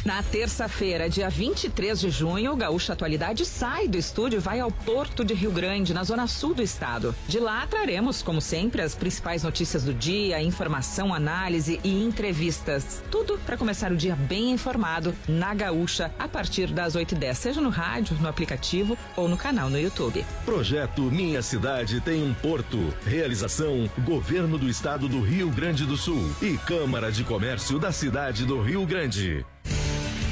Na terça-feira, dia 23 de junho, o Gaúcha Atualidade sai do estúdio e vai ao Porto de Rio Grande, na zona sul do estado. De lá traremos, como sempre, as principais notícias do dia, informação, análise e entrevistas. Tudo para começar o dia bem informado na Gaúcha, a partir das 8h10, seja no rádio, no aplicativo ou no canal no YouTube. Projeto Minha Cidade Tem um Porto. Realização Governo do Estado do Rio Grande do Sul e Câmara de Comércio da cidade do Rio Grande.